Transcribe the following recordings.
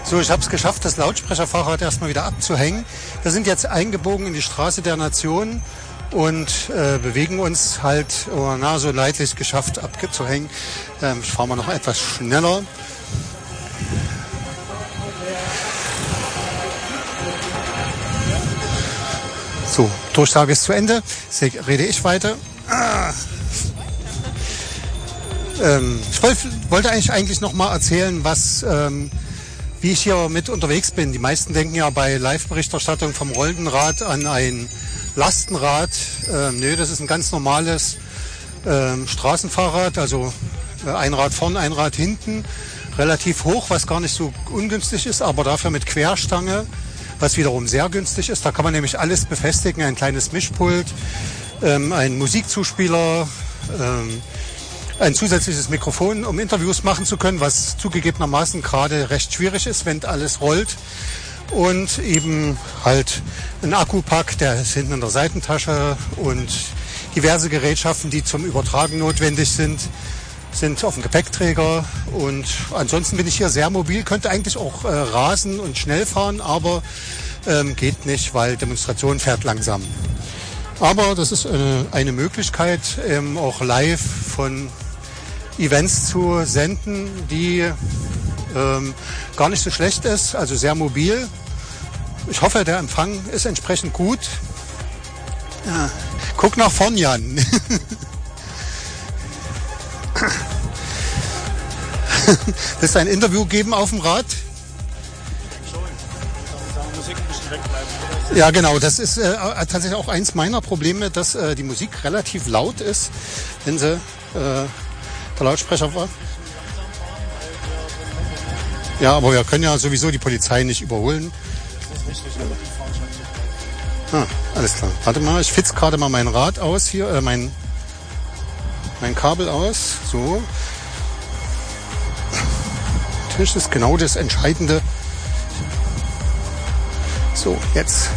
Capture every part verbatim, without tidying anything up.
So, ich habe es geschafft, das Lautsprecherfahrrad erstmal wieder abzuhängen. Wir sind jetzt eingebogen in die Straße der Nation und äh, bewegen uns halt, oh, na, so leidlich geschafft abzuhängen. Ähm, ich fahre mal noch etwas schneller. So, Durchsage ist zu Ende. Jetzt rede ich weiter. Ah. Ähm, ich wollt, wollte eigentlich, eigentlich noch mal erzählen, was, ähm, wie ich hier mit unterwegs bin. Die meisten denken ja bei Live-Berichterstattung vom rollenden Rad an ein Lastenrad. Ähm, nö, das ist ein ganz normales ähm, Straßenfahrrad, also äh, ein Rad vorn, ein Rad hinten. Relativ hoch, was gar nicht so ungünstig ist, aber dafür mit Querstange, was wiederum sehr günstig ist. Da kann man nämlich alles befestigen, ein kleines Mischpult, ähm, ein Musikzuspieler, ähm, ein zusätzliches Mikrofon, um Interviews machen zu können, was zugegebenermaßen gerade recht schwierig ist, wenn alles rollt. Und eben halt ein Akkupack, der ist hinten in der Seitentasche, und diverse Gerätschaften, die zum Übertragen notwendig sind, sind auf dem Gepäckträger. Und ansonsten bin ich hier sehr mobil, könnte eigentlich auch äh, rasen und schnell fahren, aber ähm, geht nicht, weil Demonstration fährt langsam. Aber das ist eine, eine Möglichkeit, ähm, auch live von Events zu senden, die ähm, gar nicht so schlecht ist, also sehr mobil. Ich hoffe, der Empfang ist entsprechend gut. Ja. Guck nach vorn, Jan. Willst du ein Interview geben auf dem Rad? Ja, genau. Das ist äh, tatsächlich auch eins meiner Probleme, dass äh, die Musik relativ laut ist, wenn sie äh, der Lautsprecher war. Ja, aber wir können ja sowieso die Polizei nicht überholen. Ah, alles klar. Warte mal, ich fitze gerade mal mein Rad aus hier, äh, mein, mein Kabel aus. So. Natürlich ist genau das Entscheidende. So, jetzt.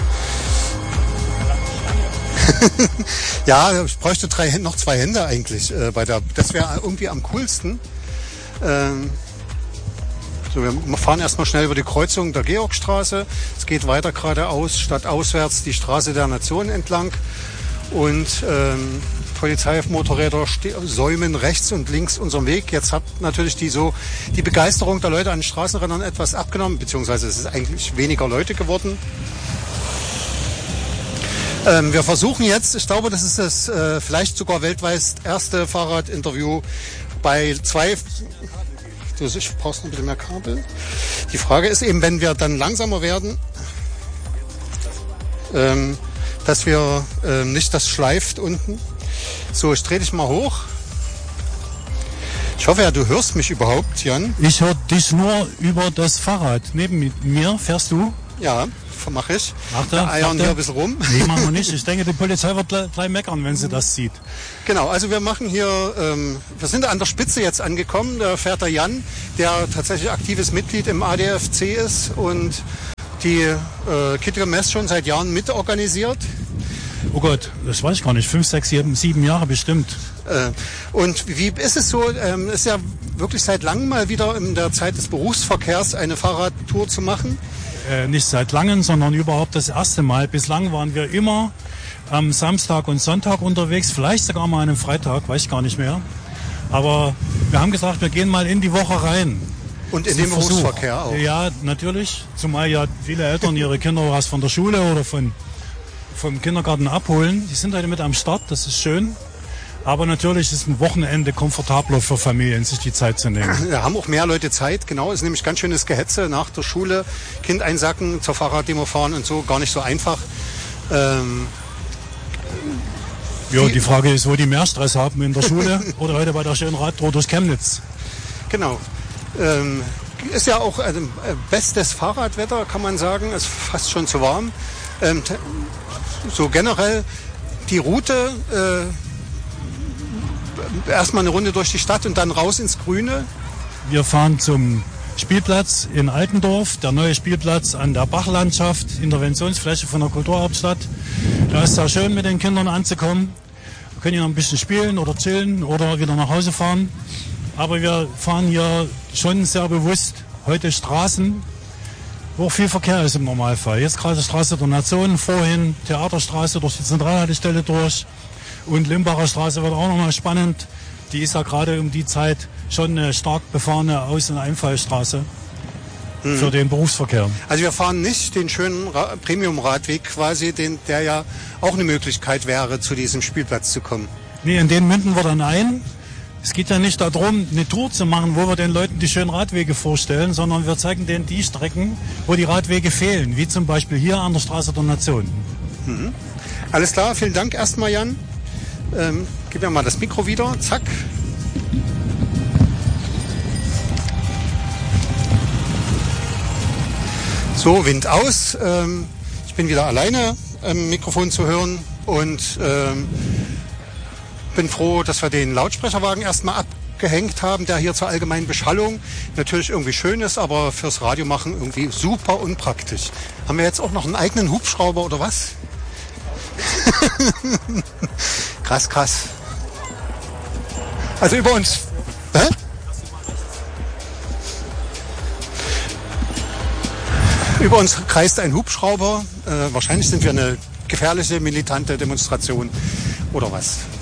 Ja, ich bräuchte drei, noch zwei Hände eigentlich. Äh, bei der, das wäre irgendwie am coolsten. Ähm, so, wir fahren erstmal schnell über die Kreuzung der Georgstraße. Es geht weiter geradeaus, stadtauswärts die Straße der Nation entlang. Und ähm, Polizeimotorräder säumen rechts und links unseren Weg. Jetzt hat natürlich die, so, die Begeisterung der Leute an den Straßenrändern etwas abgenommen, beziehungsweise es ist eigentlich weniger Leute geworden. Ähm, wir versuchen jetzt, ich glaube, das ist das äh, vielleicht sogar weltweit erste Fahrradinterview bei zwei... Du, ich brauchst noch ein bisschen mehr Kabel. Die Frage ist eben, wenn wir dann langsamer werden, ähm, dass wir ähm, nicht das schleift unten. So, ich drehe dich mal hoch. Ich hoffe ja, du hörst mich überhaupt, Jan. Ich höre dich nur über das Fahrrad. Neben mir fährst du? Ja, mache ich. Macht er? Eiern hier ein bisschen rum. Nee, machen wir nicht. Ich denke, die Polizei wird gleich meckern, wenn sie das sieht. Genau, also wir machen hier, ähm, wir sind an der Spitze jetzt angekommen. Da fährt der Jan, der tatsächlich aktives Mitglied im A D F C ist und die äh, Kittiger Mess schon seit Jahren mitorganisiert. Oh Gott, das weiß ich gar nicht. Fünf, sechs, sieben, sieben Jahre bestimmt. Äh, und wie ist es so, ähm, ist ja wirklich seit langem mal wieder in der Zeit des Berufsverkehrs eine Fahrradtour zu machen? Äh, nicht seit langem, sondern überhaupt das erste Mal. Bislang waren wir immer am Samstag und Sonntag unterwegs, vielleicht sogar mal an einem Freitag, weiß ich gar nicht mehr. Aber wir haben gesagt, wir gehen mal in die Woche rein. Und in den Berufsverkehr auch? Ja, natürlich. Zumal ja viele Eltern ihre Kinder erst von der Schule oder von, vom Kindergarten abholen. Die sind heute mit am Start, das ist schön. Aber natürlich ist ein Wochenende komfortabler für Familien, sich die Zeit zu nehmen. Da haben auch mehr Leute Zeit, genau. Es ist nämlich ganz schönes Gehetze nach der Schule. Kind einsacken, zur Fahrraddemo fahren und so, gar nicht so einfach. Ähm, ja, die Frage ist, wo die mehr Stress haben, in der Schule oder heute bei der schönen Radtour durch Chemnitz. Genau. Ähm, ist ja auch äh, bestes Fahrradwetter, kann man sagen. Ist fast schon zu warm. Ähm, t- so generell die Route... Äh, erstmal eine Runde durch die Stadt und dann raus ins Grüne. Wir fahren zum Spielplatz in Altendorf, der neue Spielplatz an der Bachlandschaft, Interventionsfläche von der Kulturhauptstadt. Da ist es sehr schön, mit den Kindern anzukommen. Wir können hier noch ein bisschen spielen oder chillen oder wieder nach Hause fahren. Aber wir fahren hier schon sehr bewusst heute Straßen, wo auch viel Verkehr ist im Normalfall. Jetzt gerade Straße der Nationen, vorhin Theaterstraße durch die Zentralhaltestelle durch und Limbacher Straße wird auch nochmal spannend. Die ist ja gerade um die Zeit schon eine stark befahrene Aus- und Einfallstraße mhm. für den Berufsverkehr. Also wir fahren nicht den schönen Ra- Premium-Radweg quasi, den, der ja auch eine Möglichkeit wäre, zu diesem Spielplatz zu kommen. Nee, in den münden wir dann ein. Es geht ja nicht darum, eine Tour zu machen, wo wir den Leuten die schönen Radwege vorstellen, sondern wir zeigen denen die Strecken, wo die Radwege fehlen, wie zum Beispiel hier an der Straße der Nation. Mhm. Alles klar, vielen Dank erstmal, Jan. Ähm, gib mir mal das Mikro wieder, zack. So, Wind aus. Ähm, ich bin wieder alleine am Mikrofon zu hören und ähm, bin froh, dass wir den Lautsprecherwagen erstmal abgehängt haben, der hier zur allgemeinen Beschallung natürlich irgendwie schön ist, aber fürs Radio machen irgendwie super unpraktisch. Haben wir jetzt auch noch einen eigenen Hubschrauber oder was? Krass, krass. Also über uns. Hä? Über uns kreist ein Hubschrauber. Äh, wahrscheinlich sind wir eine gefährliche, militante Demonstration oder was.